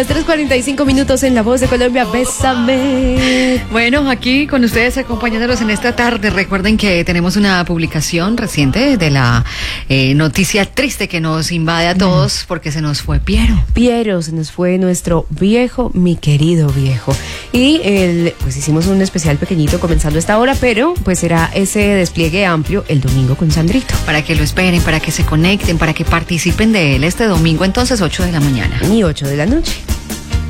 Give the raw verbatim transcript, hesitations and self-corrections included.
Las tres cuarenta y cinco minutos en La Voz de Colombia, bésame. Bueno, aquí con ustedes acompañándolos en esta tarde. Recuerden que tenemos una publicación reciente de la eh, noticia triste que nos invade a todos porque se nos fue Piero. Piero, se nos fue nuestro viejo, mi querido viejo. Y el, pues hicimos un especial pequeñito comenzando esta hora, pero pues será ese despliegue amplio el domingo con Sandrito. Para que lo esperen, para que se conecten, para que participen de él este domingo, entonces ocho de la mañana. Y ocho de la noche.